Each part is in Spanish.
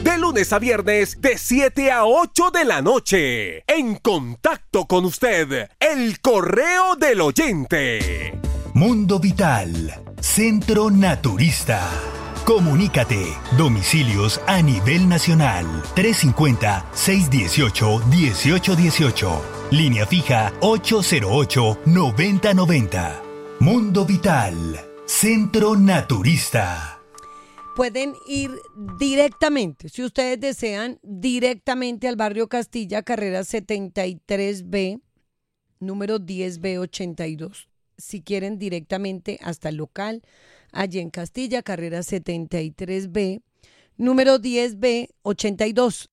De lunes a viernes, de 7 a 8 de la noche. En contacto con usted, el correo del oyente. Mundo Vital, Centro Naturista. Comunícate. Domicilios a nivel nacional. 350-618-1818. Línea fija 808-9090. Mundo Vital, Centro Naturista. Pueden ir directamente, si ustedes desean, directamente al barrio Castilla, carrera 73B, número 10B82. Si quieren directamente hasta el local, allí en Castilla, carrera 73B, número 10B82.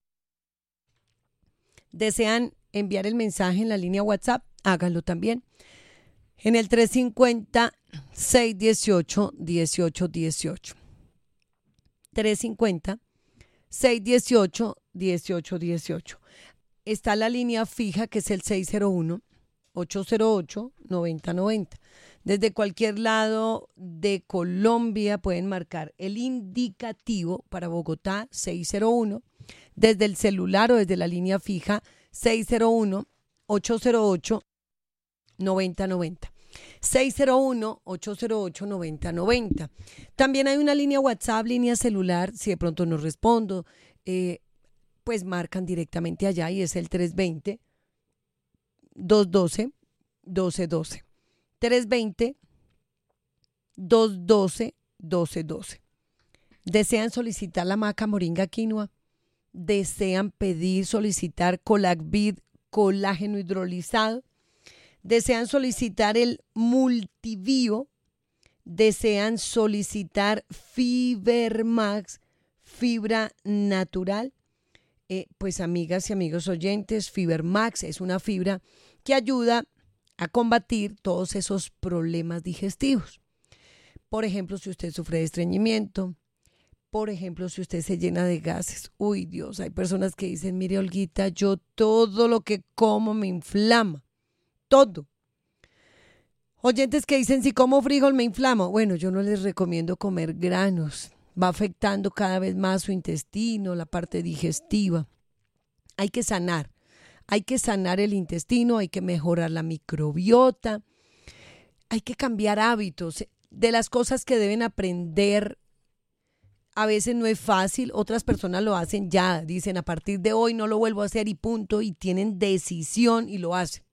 ¿Desean enviar el mensaje en la línea WhatsApp? Háganlo también. En el 350-618-1818. 350-618-1818. Está la línea fija, que es el 601-808-9090. Desde cualquier lado de Colombia pueden marcar el indicativo para Bogotá 601, desde el celular o desde la línea fija 601-808-9090. 601-808-9090. También hay una línea WhatsApp, línea celular. Si de pronto no respondo, pues marcan directamente allá y es el 320-212-1212. 320-212-1212. ¿Desean solicitar la maca moringa quinoa? ¿Desean solicitar Colacvid, colágeno hidrolizado? ¿Desean solicitar el multivío? ¿Desean solicitar Fibermax, fibra natural? Pues amigas y amigos oyentes, Fibermax es una fibra que ayuda a combatir todos esos problemas digestivos. Por ejemplo, si usted sufre de estreñimiento, por ejemplo, si usted se llena de gases. Uy, Dios, hay personas que dicen, mire, Olguita, yo todo lo que como me inflama. Todo. Oyentes que dicen, si como frijol me inflamo. Bueno, yo no les recomiendo comer granos. Va afectando cada vez más su intestino, la parte digestiva. Hay que sanar el intestino, hay que mejorar la microbiota, hay que cambiar hábitos. De las cosas que deben aprender, a veces no es fácil, otras personas lo hacen ya, dicen a partir de hoy no lo vuelvo a hacer y punto, y tienen decisión y lo hacen.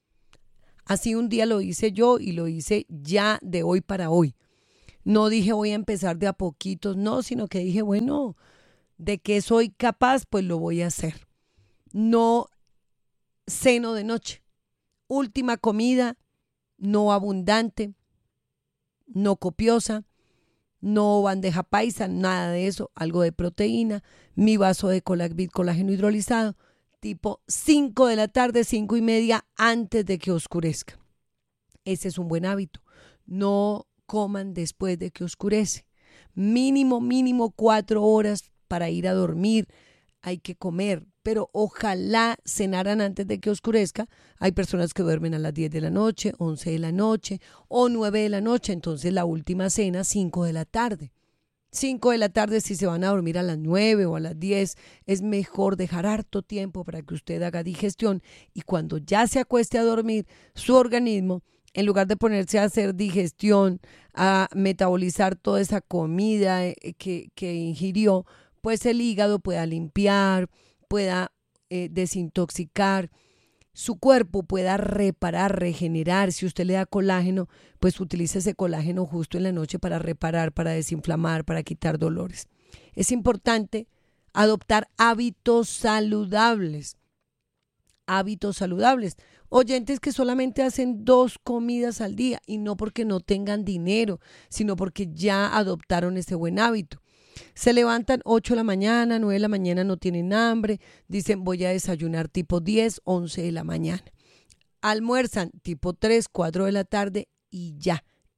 Así un día lo hice yo y lo hice ya de hoy para hoy. No dije voy a empezar de a poquitos, no, sino que dije, bueno, de que soy capaz, pues lo voy a hacer. No ceno de noche. Última comida, no abundante, no copiosa, no bandeja paisa, nada de eso, algo de proteína, mi vaso de Colacvid, colágeno hidrolizado, tipo 5 de la tarde, 5:30 antes de que oscurezca. Ese es un buen hábito. No coman después de que oscurece. Mínimo 4 horas para ir a dormir. Hay que comer, pero ojalá cenaran antes de que oscurezca. Hay personas que duermen a las 10 de la noche, 11 de la noche o 9 de la noche. Entonces la última cena, 5 de la tarde. 5 de la tarde, si se van a dormir a las 9 o a las 10, es mejor dejar harto tiempo para que usted haga digestión y cuando ya se acueste a dormir, su organismo, en lugar de ponerse a hacer digestión, a metabolizar toda esa comida que ingirió, pues el hígado pueda limpiar, pueda desintoxicar, su cuerpo pueda reparar, regenerar. Si usted le da colágeno, pues utilice ese colágeno justo en la noche para reparar, para desinflamar, para quitar dolores. Es importante adoptar hábitos saludables. Hábitos saludables. Oyentes que solamente hacen 2 comidas al día y no porque no tengan dinero, sino porque ya adoptaron ese buen hábito. Se levantan 8 de la mañana, 9 de la mañana, no tienen hambre, dicen voy a desayunar tipo 10, 11 de la mañana. Almuerzan tipo 3, 4 de la tarde y ya.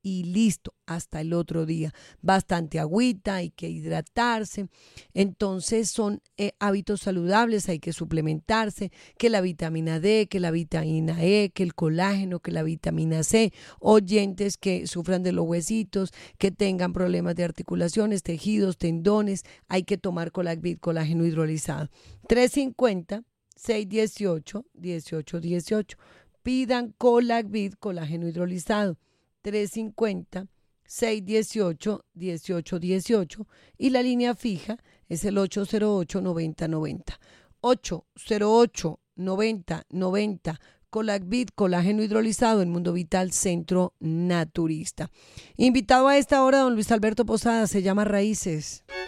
y listo, hasta el otro día. Bastante agüita, hay que hidratarse. Entonces son hábitos saludables, hay que suplementarse, que la vitamina D, que la vitamina E, que el colágeno, que la vitamina C, oyentes que sufran de los huesitos, que tengan problemas de articulaciones, tejidos, tendones, hay que tomar Colacvit, colágeno hidrolizado. 350-618-1818. Pidan Colacvit, colágeno hidrolizado. 350-618-1818 y la línea fija es el 808-9090. 808-9090. Colacvit, colágeno hidrolizado en Mundo Vital Centro Naturista. Invitado a esta hora don Luis Alberto Posada, se llama Raíces.